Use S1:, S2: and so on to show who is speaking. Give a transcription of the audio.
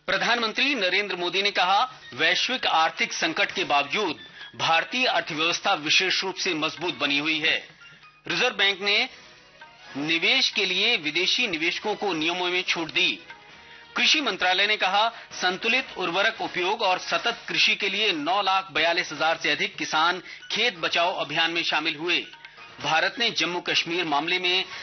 S1: प्रधानमंत्री नरेंद्र मोदी ने कहा, वैश्विक आर्थिक संकट के बावजूद भारतीय अर्थव्यवस्था विशेष रूप से मजबूत बनी हुई है। रिजर्व बैंक ने निवेश के लिए विदेशी निवेशकों को नियमों में छूट दी। कृषि मंत्रालय ने कहा, संतुलित उर्वरक उपयोग और सतत कृषि के लिए 9,42,000 से अधिक किसान खेत बचाओ अभियान में शामिल हुए। भारत ने जम्मू कश्मीर मामले में